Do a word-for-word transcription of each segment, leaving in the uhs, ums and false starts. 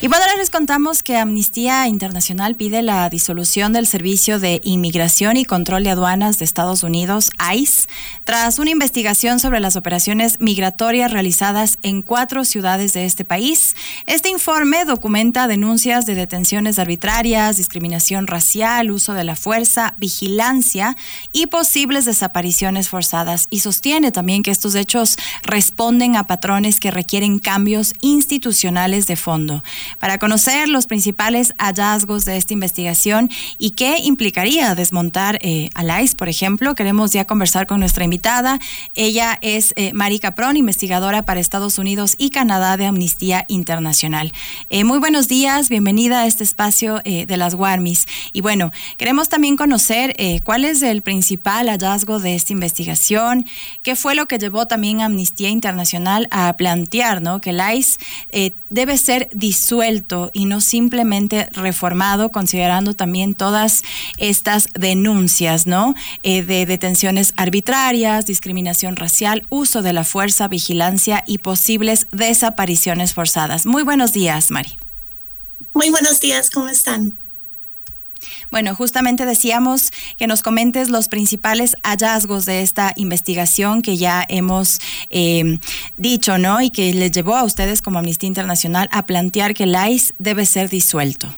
Y bueno, ahora les contamos que Amnistía Internacional pide la disolución del Servicio de Inmigración y Control de Aduanas de Estados Unidos, I C E, tras una investigación sobre las operaciones migratorias realizadas en cuatro ciudades de este país. Este informe documenta denuncias de detenciones arbitrarias, discriminación racial, uso de la fuerza, vigilancia y posibles desapariciones forzadas, y sostiene también que estos hechos responden a patrones que requieren cambios institucionales de fondo. Para conocer los principales hallazgos de esta investigación y qué implicaría desmontar eh, al I C E, por ejemplo, queremos ya conversar con nuestra invitada. Ella es eh, Mari Caprón, investigadora para Estados Unidos y Canadá de Amnistía Internacional. Eh, muy buenos días, bienvenida a este espacio eh, de las WARMIs. Y bueno, queremos también conocer eh, cuál es el principal hallazgo de esta investigación, qué fue lo que llevó también a Amnistía Internacional a plantear, ¿no?, que el I C E eh, debe ser disuelto y no simplemente reformado, considerando también todas estas denuncias, ¿no?, eh, de detenciones arbitrarias, discriminación racial, uso de la fuerza, vigilancia y posibles desapariciones forzadas. Muy buenos días, Mari. Muy buenos días, ¿cómo están? Bueno, justamente decíamos que nos comentes los principales hallazgos de esta investigación que ya hemos eh, dicho, ¿no?, y que les llevó a ustedes como Amnistía Internacional a plantear que el I C E debe ser disuelto.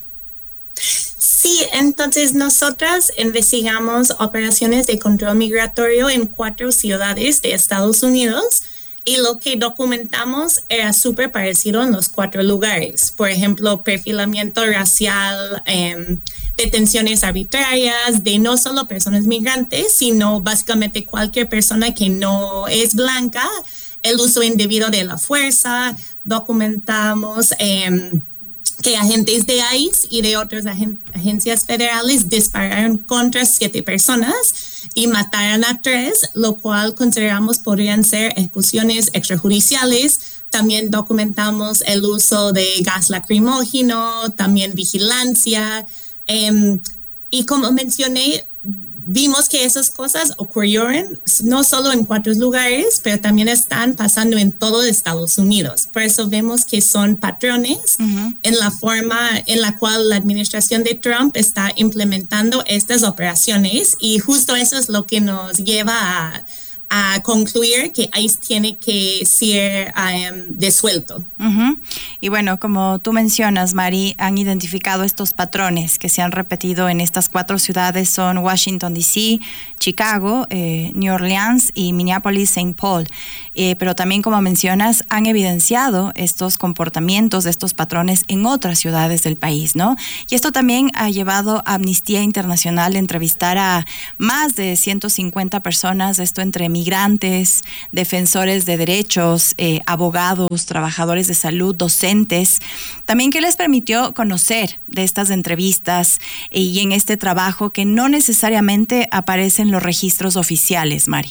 Sí, entonces nosotras investigamos operaciones de control migratorio en cuatro ciudades de Estados Unidos. Y lo que documentamos era súper parecido en los cuatro lugares. Por ejemplo, perfilamiento racial, eh, detenciones arbitrarias de no solo personas migrantes, sino básicamente cualquier persona que no es blanca, el uso indebido de la fuerza. Documentamos eh, que agentes de I C E y de otras agen- agencias federales dispararon contra siete personas y mataron a tres, lo cual consideramos podrían ser ejecuciones extrajudiciales. También documentamos el uso de gas lacrimógeno, también vigilancia. Um, y como mencioné, vimos que esas cosas ocurrieron no solo en cuatro lugares, pero también están pasando en todo Estados Unidos. Por eso vemos que son patrones uh-huh. en la forma en la cual la administración de Trump está implementando estas operaciones, y justo eso es lo que nos lleva a, a concluir que I C E tiene que ser um, disuelto. Uh-huh. Y bueno, como tú mencionas, Mari, han identificado estos patrones que se han repetido en estas cuatro ciudades, son Washington, D C, Chicago, eh, New Orleans y Minneapolis, Saint Paul. Eh, pero también, como mencionas, han evidenciado estos comportamientos, estos patrones en otras ciudades del país, ¿no? Y esto también ha llevado a Amnistía Internacional a entrevistar a más de ciento cincuenta personas, esto entre migrantes, defensores de derechos, eh, abogados, trabajadores de salud, docentes. También, ¿qué les permitió conocer de estas entrevistas eh, y en este trabajo que no necesariamente aparecen en los registros oficiales, Mari?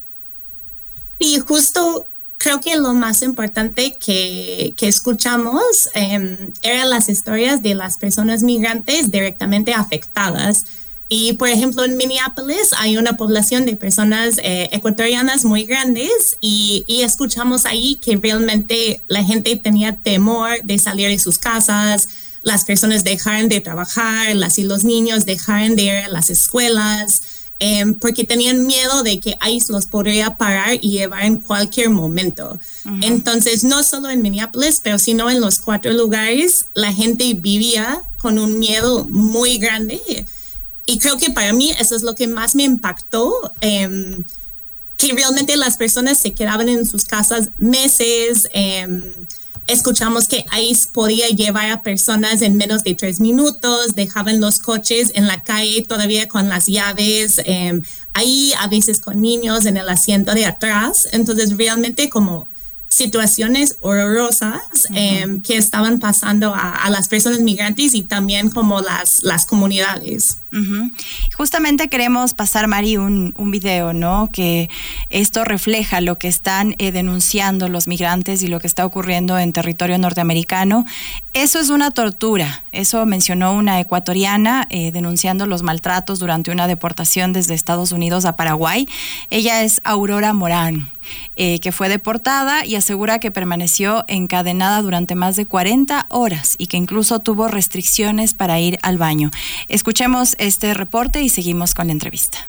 Y justo creo que lo más importante que, que escuchamos eh, eran las historias de las personas migrantes directamente afectadas. Y, por ejemplo, en Minneapolis hay una población de personas eh, ecuatorianas muy grandes, y, y escuchamos ahí que realmente la gente tenía temor de salir de sus casas, las personas dejaron de trabajar, las y los niños dejaron de ir a las escuelas, eh, porque tenían miedo de que I C E los podría parar y llevar en cualquier momento. Uh-huh. Entonces, no solo en Minneapolis, pero sino en los cuatro lugares, la gente vivía con un miedo muy grande. Y creo que para mí eso es lo que más me impactó, eh, que realmente las personas se quedaban en sus casas meses. Eh, escuchamos que I C E podía llevar a personas en menos de tres minutos, dejaban los coches en la calle todavía con las llaves, eh, ahí a veces con niños en el asiento de atrás. Entonces realmente como situaciones horrorosas uh-huh. eh, que estaban pasando a, a las personas migrantes y también como las, las comunidades. Uh-huh. Justamente queremos pasar, Mari, un, un video, ¿no?, que esto refleja lo que están eh, denunciando los migrantes y lo que está ocurriendo en territorio norteamericano. Eso es una tortura. Eso mencionó una ecuatoriana eh, denunciando los maltratos durante una deportación desde Estados Unidos a Paraguay. Ella es Aurora Morán. eh, que fue deportada y asegura que permaneció encadenada durante más de cuarenta horas y que incluso tuvo restricciones para ir al baño. Escuchemos este reporte y seguimos con la entrevista.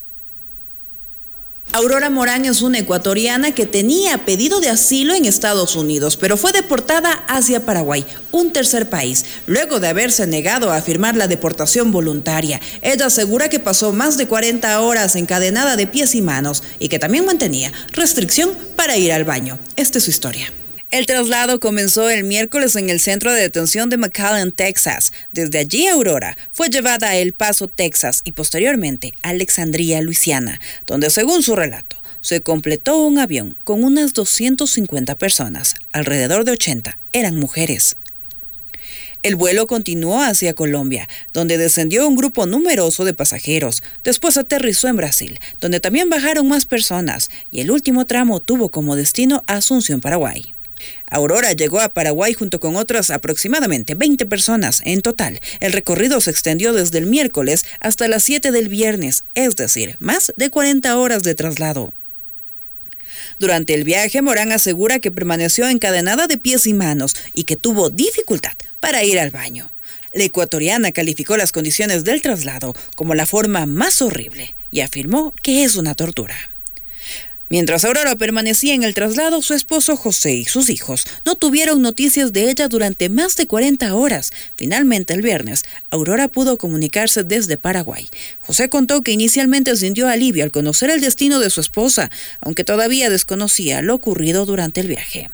Aurora Morán es una ecuatoriana que tenía pedido de asilo en Estados Unidos, pero fue deportada hacia Paraguay, un tercer país, luego de haberse negado a firmar la deportación voluntaria. Ella asegura que pasó más de cuarenta horas encadenada de pies y manos y que también mantenía restricción para ir al baño. Esta es su historia. El traslado comenzó el miércoles en el centro de detención de McAllen, Texas. Desde allí, Aurora fue llevada a El Paso, Texas, y posteriormente a Alexandria, Luisiana, donde, según su relato, se completó un avión con unas doscientas cincuenta personas. Alrededor de ochenta eran mujeres. El vuelo continuó hacia Colombia, donde descendió un grupo numeroso de pasajeros. Después aterrizó en Brasil, donde también bajaron más personas, y el último tramo tuvo como destino Asunción, Paraguay. Aurora llegó a Paraguay junto con otras aproximadamente veinte personas. En total, el recorrido se extendió desde el miércoles hasta las siete del viernes, es decir, más de cuarenta horas de traslado. Durante el viaje, Morán asegura que permaneció encadenada de pies y manos y que tuvo dificultad para ir al baño. La ecuatoriana calificó las condiciones del traslado como la forma más horrible y afirmó que es una tortura. Mientras Aurora permanecía en el traslado, su esposo José y sus hijos no tuvieron noticias de ella durante más de cuarenta horas. Finalmente, el viernes, Aurora pudo comunicarse desde Paraguay. José contó que inicialmente sintió alivio al conocer el destino de su esposa, aunque todavía desconocía lo ocurrido durante el viaje.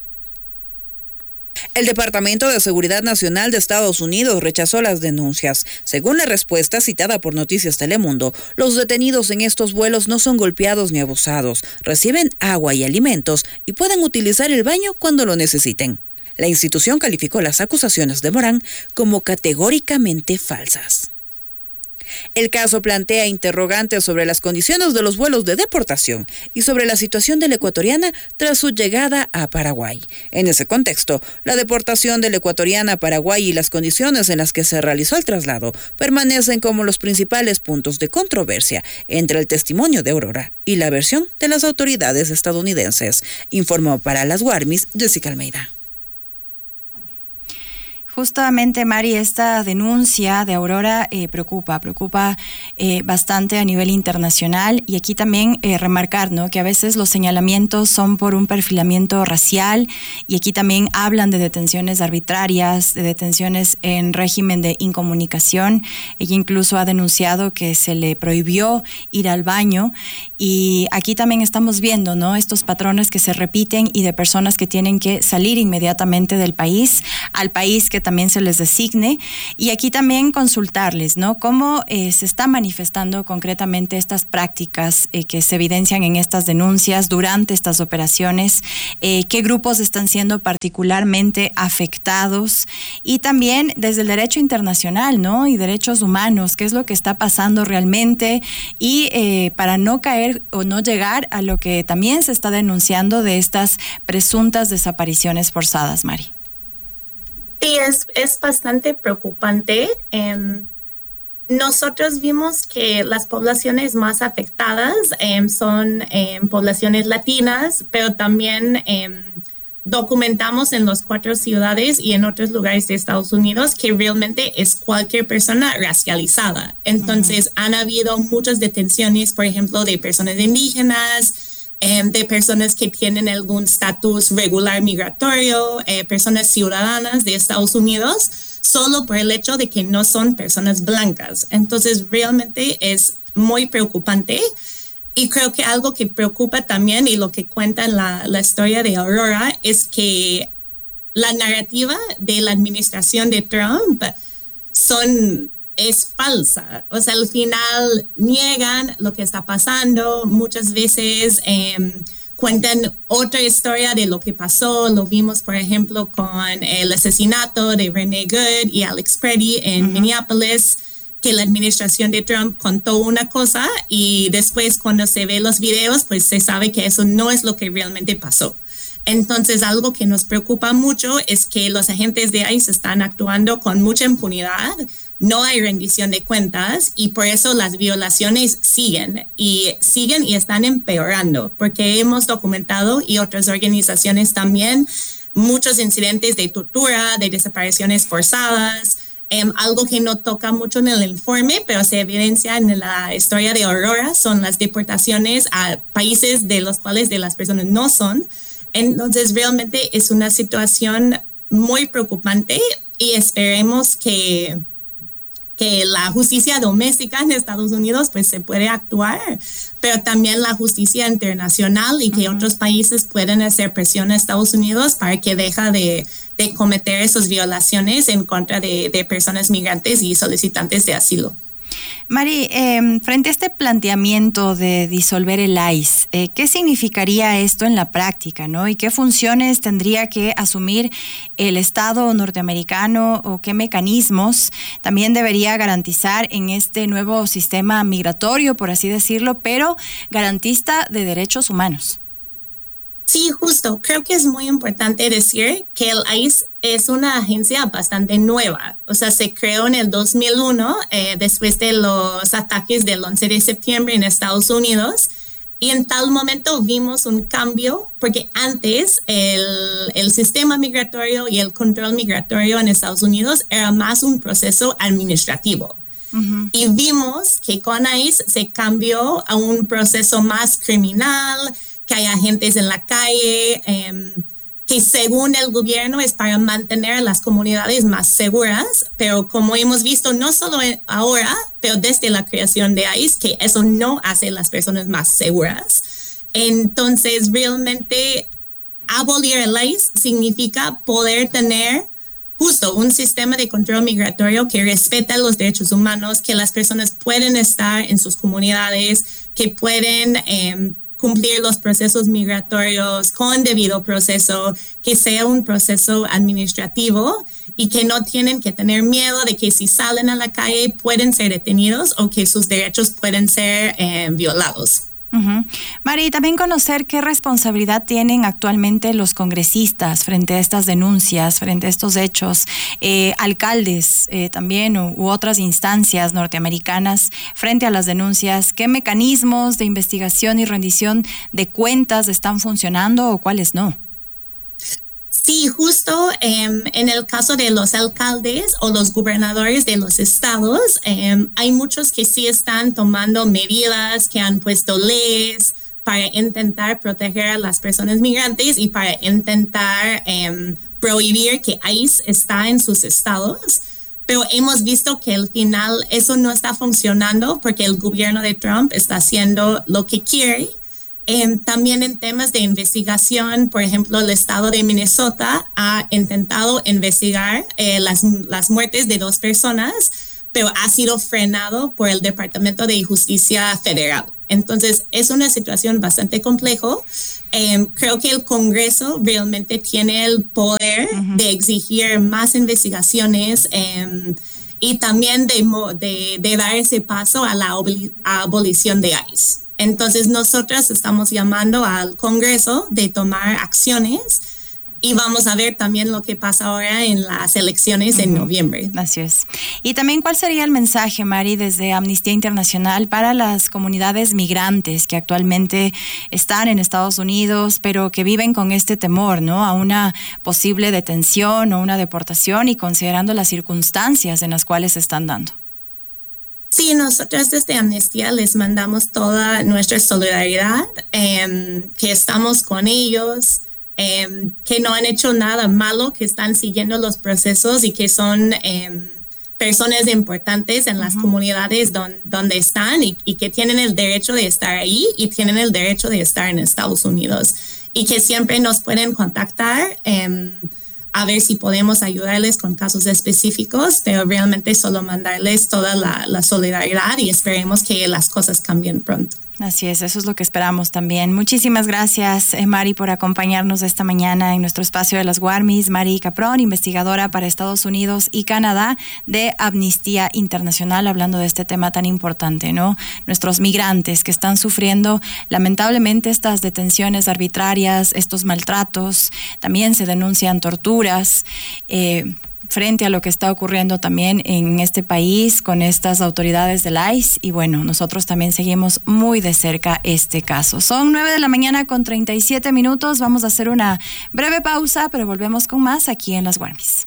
El Departamento de Seguridad Nacional de Estados Unidos rechazó las denuncias. Según la respuesta citada por Noticias Telemundo, los detenidos en estos vuelos no son golpeados ni abusados, reciben agua y alimentos y pueden utilizar el baño cuando lo necesiten. La institución calificó las acusaciones de Morán como categóricamente falsas. El caso plantea interrogantes sobre las condiciones de los vuelos de deportación y sobre la situación de la ecuatoriana tras su llegada a Paraguay. En ese contexto, la deportación de la ecuatoriana a Paraguay y las condiciones en las que se realizó el traslado permanecen como los principales puntos de controversia entre el testimonio de Aurora y la versión de las autoridades estadounidenses, informó para las Guarmis Jessica Almeida. Justamente, Mari, esta denuncia de Aurora eh, preocupa, preocupa eh, bastante a nivel internacional, y aquí también eh, remarcar, ¿no?, que a veces los señalamientos son por un perfilamiento racial, y aquí también hablan de detenciones arbitrarias, de detenciones en régimen de incomunicación. Ella incluso ha denunciado que se le prohibió ir al baño, y aquí también estamos viendo, ¿no?, estos patrones que se repiten y de personas que tienen que salir inmediatamente del país, al país que también se les designe, y aquí también consultarles, ¿no?, cómo eh, se está manifestando concretamente estas prácticas eh, que se evidencian en estas denuncias durante estas operaciones, eh, qué grupos están siendo particularmente afectados, y también desde el derecho internacional, ¿no?, y derechos humanos, qué es lo que está pasando realmente, y eh, para no caer o no llegar a lo que también se está denunciando de estas presuntas desapariciones forzadas, Mari. Sí, es, es bastante preocupante. Eh, nosotros vimos que las poblaciones más afectadas eh, son eh, poblaciones latinas, pero también eh, documentamos en las cuatro ciudades y en otros lugares de Estados Unidos que realmente es cualquier persona racializada. Entonces, uh-huh. han habido muchas detenciones, por ejemplo, de personas indígenas, de personas que tienen algún estatus regular migratorio, eh, personas ciudadanas de Estados Unidos, solo por el hecho de que no son personas blancas. Entonces, realmente es muy preocupante. Y creo que algo que preocupa también, y lo que cuenta la, la historia de Aurora, es que la narrativa de la administración de Trump son... es falsa. O sea, al final niegan lo que está pasando. Muchas veces eh, cuentan otra historia de lo que pasó. Lo vimos, por ejemplo, con el asesinato de Renee Good y Alex Preddy en uh-huh. Minneapolis, que la administración de Trump contó una cosa y después cuando se ve los videos, pues se sabe que eso no es lo que realmente pasó. Entonces, algo que nos preocupa mucho es que los agentes de ICE están actuando con mucha impunidad, no hay rendición de cuentas y por eso las violaciones siguen y siguen y están empeorando, porque hemos documentado y otras organizaciones también muchos incidentes de tortura, de desapariciones forzadas, Um, algo que no toca mucho en el informe, pero se evidencia en la historia de Aurora, son las deportaciones a países de los cuales de las personas no son. Entonces, realmente es una situación muy preocupante y esperemos que, que la justicia doméstica en Estados Unidos pues se puede actuar, pero también la justicia internacional y que uh-huh. otros países pueden hacer presión a Estados Unidos para que deje de, de cometer esas violaciones en contra de, de personas migrantes y solicitantes de asilo. Mari, eh, frente a este planteamiento de disolver el ICE, eh, ¿qué significaría esto en la práctica, ¿no? ¿Y qué funciones tendría que asumir el Estado norteamericano o qué mecanismos también debería garantizar en este nuevo sistema migratorio, por así decirlo, pero garantista de derechos humanos? Sí, justo. Creo que es muy importante decir que el ICE es una agencia bastante nueva. O sea, se creó en el dos mil uno, eh, después de los ataques del once de septiembre en Estados Unidos. Y en tal momento vimos un cambio, porque antes el, el sistema migratorio y el control migratorio en Estados Unidos era más un proceso administrativo. Uh-huh. Y vimos que con ICE se cambió a un proceso más criminal, que hay agentes en la calle, eh, que según el gobierno es para mantener a las comunidades más seguras, pero como hemos visto no solo ahora, pero desde la creación de ICE, que eso no hace a las personas más seguras. Entonces, realmente abolir el ICE significa poder tener justo un sistema de control migratorio que respeta los derechos humanos, que las personas pueden estar en sus comunidades, que pueden eh, cumplir los procesos migratorios con debido proceso, que sea un proceso administrativo y que no tienen que tener miedo de que si salen a la calle pueden ser detenidos o que sus derechos pueden ser eh, violados. Uh-huh. Mari, también conocer qué responsabilidad tienen actualmente los congresistas frente a estas denuncias, frente a estos hechos, eh, alcaldes eh, también u, u otras instancias norteamericanas frente a las denuncias, qué mecanismos de investigación y rendición de cuentas están funcionando o cuáles no. Sí, justo eh, en el caso de los alcaldes o los gobernadores de los estados, eh, hay muchos que sí están tomando medidas, que han puesto leyes para intentar proteger a las personas migrantes y para intentar eh, prohibir que ICE está en sus estados. Pero hemos visto que al final eso no está funcionando porque el gobierno de Trump está haciendo lo que quiere. Eh, también en temas de investigación, por ejemplo, el estado de Minnesota ha intentado investigar eh, las, las muertes de dos personas, pero ha sido frenado por el Departamento de Justicia Federal. Entonces, es una situación bastante compleja. Eh, creo que el Congreso realmente tiene el poder uh-huh. de exigir más investigaciones eh, y también de, de, de dar ese paso a la obli- a abolición de ICE. Entonces, nosotras estamos llamando al Congreso de tomar acciones y vamos a ver también lo que pasa ahora en las elecciones uh-huh. en noviembre. Así es. Y también, ¿cuál sería el mensaje, Mari, desde Amnistía Internacional para las comunidades migrantes que actualmente están en Estados Unidos, pero que viven con este temor, ¿no?, a una posible detención o una deportación y considerando las circunstancias en las cuales se están dando? Sí, nosotros desde Amnistía les mandamos toda nuestra solidaridad, eh, que estamos con ellos, eh, que no han hecho nada malo, que están siguiendo los procesos y que son eh, personas importantes en las uh-huh. comunidades don, donde están y, y que tienen el derecho de estar ahí y tienen el derecho de estar en Estados Unidos y que siempre nos pueden contactar eh, a ver si podemos ayudarles con casos específicos, pero realmente solo mandarles toda la, la solidaridad y esperemos que las cosas cambien pronto. Así es, eso es lo que esperamos también. Muchísimas gracias, eh, Mari, por acompañarnos esta mañana en nuestro espacio de las Warmis. Mari Caprón, investigadora para Estados Unidos y Canadá de Amnistía Internacional, hablando de este tema tan importante, ¿no? Nuestros migrantes que están sufriendo lamentablemente estas detenciones arbitrarias, estos maltratos, también se denuncian torturas, eh, frente a lo que está ocurriendo también en este país con estas autoridades del I C E, y bueno, nosotros también seguimos muy de cerca este caso. Son nueve de la mañana con treinta y siete minutos, vamos a hacer una breve pausa, pero volvemos con más aquí en Las Warmis.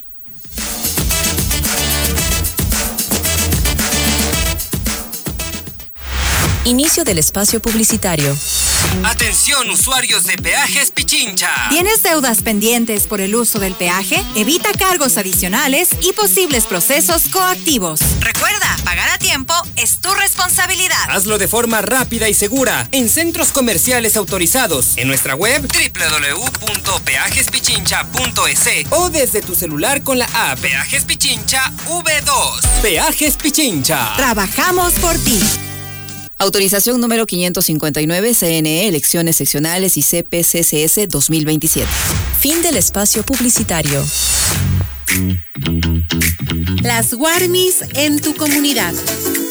Inicio del espacio publicitario. Atención, usuarios de Peajes Pichincha. ¿Tienes deudas pendientes por el uso del peaje? Evita cargos adicionales y posibles procesos coactivos. Recuerda, pagar a tiempo es tu responsabilidad. Hazlo de forma rápida y segura en centros comerciales autorizados, en nuestra web doble u doble u doble u punto peajes pichincha punto e s o desde tu celular con la app Peajes Pichincha V dos. Peajes Pichincha. Trabajamos por ti. Autorización número quinientos cincuenta y nueve, C N E, Elecciones Seccionales y C P C C S dos mil veintisiete. Fin del espacio publicitario. Las Warmis en tu comunidad.